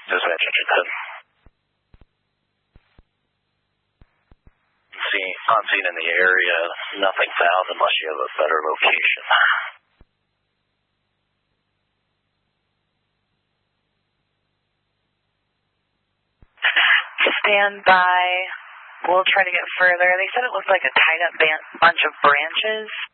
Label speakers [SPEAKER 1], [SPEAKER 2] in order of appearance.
[SPEAKER 1] Dispatch engine 10. Not seen in the area. Nothing found unless you have a better location.
[SPEAKER 2] Stand by. We'll try to get further. They said it looked like a tied up bunch of branches.